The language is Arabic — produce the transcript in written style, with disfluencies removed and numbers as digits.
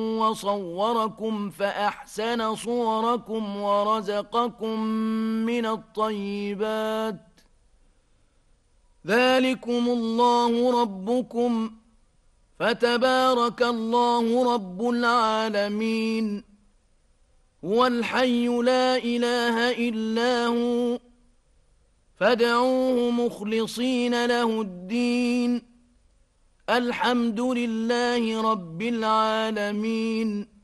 وصوركم فأحسن صوركم ورزقكم من الطيبات ذلكم الله ربكم فتبارك الله رب العالمين هو الحي لا إله إلا هو فادعوه مخلصين له الدين الحمد لله رب العالمين